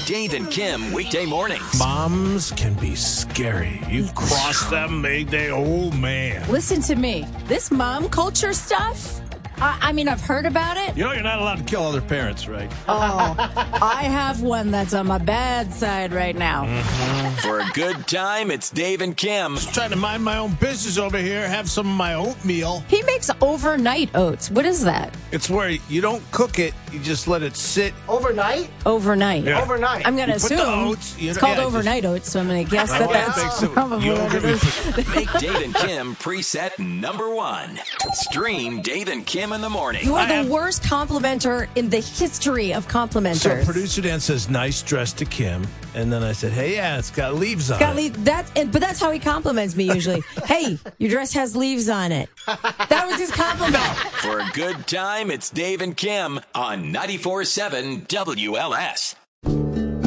Dave and Kim weekday mornings. Moms can be scary. You cross them, they oh man. Listen to me. This mom culture stuff, I mean, I've heard about it. You know you're not allowed to kill other parents, right? Oh, I have one that's on my bad side right now. For a good time, it's Dave and Kim. Just trying to mind my own business over here, have some of my oatmeal. He makes overnight oats. What is that? It's where you don't cook it, you just let it sit. Overnight? Overnight. Yeah. Overnight. I'm going to You put the assume oats, it's called overnight oats, so I'm going to guess that that's probably what it is. Make Dave and Kim preset number 1. Stream Dave and Kim in the morning. You are the worst complimenter in the history of complimenters. So producer Dan says, nice dress to Kim. And then I said, hey, yeah, it's got leaves on it. But that's how he compliments me usually. Hey, your dress has leaves on it. That was his compliment. For a good time, it's Dave and Kim on 94.7 WLS.